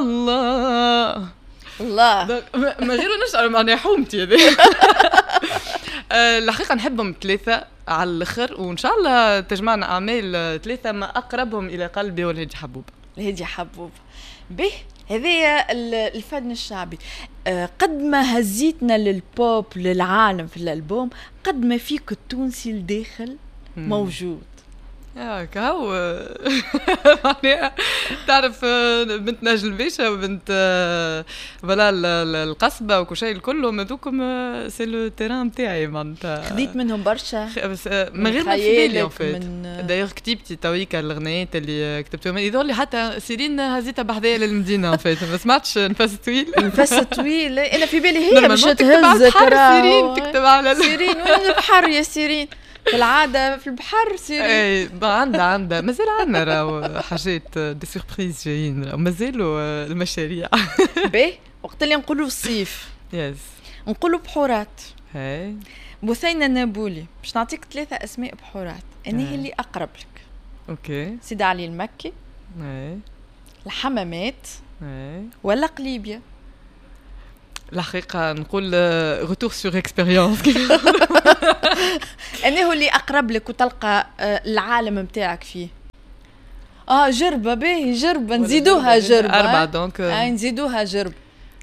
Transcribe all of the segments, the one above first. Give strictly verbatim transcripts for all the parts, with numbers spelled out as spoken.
الله الله ما غير نشعر معناها حومتي هذه. الحقيقة نحبهم ثلاثة على الآخر، وإن شاء الله تجمعنا أعمال ثلاثة ما أقربهم إلى قلبي والهدي حبوب. الهدي حبوب به هذايا الفن الشعبي. قد ما هزيتنا للبوب للعالم في الألبوم، قد ما فيك التونسي الداخل موجود. يا كهو معناها تعرف بنت نجل باشا وبنت فوالا القصبة وكل شيء كلهم هذوكم سي لو تيران نتاعي معناتها. خذيت منهم برشا بس من غير ما في بالي فات. دايوغ كتبتي تويكا الغنيات اللي كتبتهم يظهر لي حتى سيرين هزيتها بحذايا للمدينة فات. ما سمعتش نفس طويل. نفس طويل انا في بالي هي باش تهز سيرين تكتب على سيرين وين البحر يا سيرين في العادة في البحر سيرين. اي عندها عندها مازال عندنا راهو حاجات دي سوربريز جايين راهو مازالوا المشاريع. باهي وقت اللي نقولوا الصيف يس نقولوا بحورات. هاي بثينة نابولي باش نعطيك ثلاثة أسماء بحورات أنا هي اللي أقرب لك. اوكي سيدي علي المكي، اي الحمامات، اي ولا قليبية. الحقيقة نقول ريتور سور اكسبيريونس. أنا هو اللي أقرب لك وتلقى العالم متاعك فيه. آه جربة باهي جربة نزيدوها جربة أربعة دونك آه نزيدوها جرب.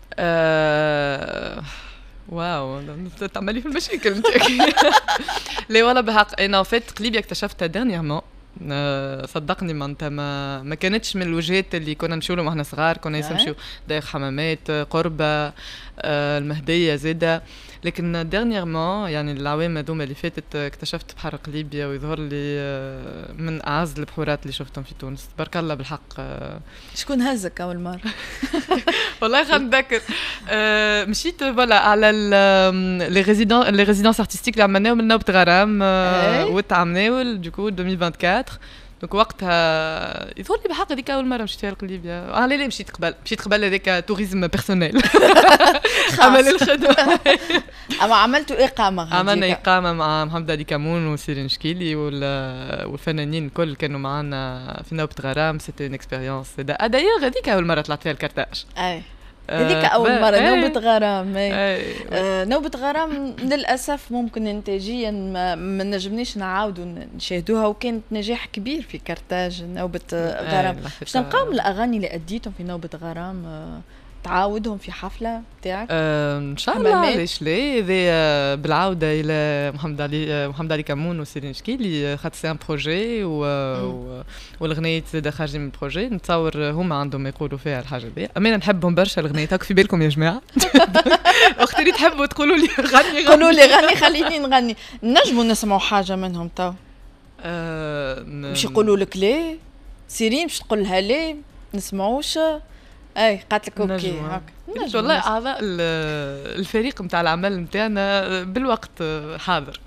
آه... واو تعملي في المشاكل نتاعك. لا والله بحق أنا فات قليبية اكتشفتها ديرنييرمون. أه صدقني معناتها ما ما كانتش من الوجهات اللي كنا نمشيو لهم واحنا صغار. كنا نمشيو داير حمامات قربة أه المهدية زاده، لكن ديرنييرمون يعني العوام هذوما اللي فاتت اكتشفت بحر قليبية ويظهر لي أه من اعز البحورات اللي شفتهم في تونس. تبارك الله بالحق. أه شكون هزك اول مره؟ والله خلينا نتذكر. أه مشيت فوالا على لي ريزيدون لي ريزيدونس ارتستيك اللي عملناهم لنا بتغرام أه وتعمناول دوكو ألفين وأربعة وعشرين. دونك وقتها يظهر لي بحق هذيك اول مره مشيت فيها لقليبية. اه لا لا مشيت قبل مشيت قبل هذاك توريزم بيرسونيل. عمل الخدمه. اما عملتوا اقامه. عملنا اقامه مع محمد علي كامون وسيرين شكيلي والفنانين الكل كانوا معنا في نوبة غرام. سيتي اون اكسبيريونس. دايوغ هذيك اول مره طلعت فيها الكرتاج. اي هذيك اول مره نوبة غرام. آه نوبة غرام للاسف ممكن انتاجيا ما, ما نجمنيش نعاودوا نشاهدوها، وكانت نجاح كبير في كرتاج نوبة غرام. باش نلقاو الاغاني اللي اديتهم في نوبة غرام آه تعاودهم في حفله تاعك آه ان شاء الله. علاش لا هذا بالعوده الى محمد علي محمد علي كامون وسيرين شكيلي خاطر سي ان بروجي و... و... والغنيات زاد خارجين من البروجي. نتصور هما عندهم يقولوا فيها الحاجه دي. انا نحبهم برشا الغنيات. هاك في بالكم يا جماعه. اختي اللي تحبوا تقولوا لي غني قولوا لي غني خليني نغني. نجموا نسمعوا حاجه منهم تو. آه مش يقولوا لك ليه سيرين مش تقول لها ليه نسمعوش. اي قالت لك اوكي هاك والله اعضاء الفريق نتاع العمل نتاعنا بالوقت حاضر.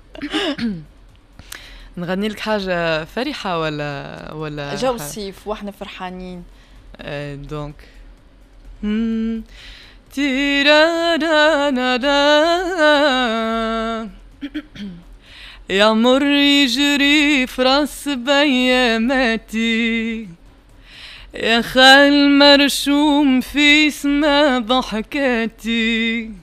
نغني لك حاجه فرحه ولا ولا جو الصيف واحنا فرحانين. اي دونك تيرارارادا يا مر يجري في راس بياماتي يا خال مرشوم في سما ضحكاتي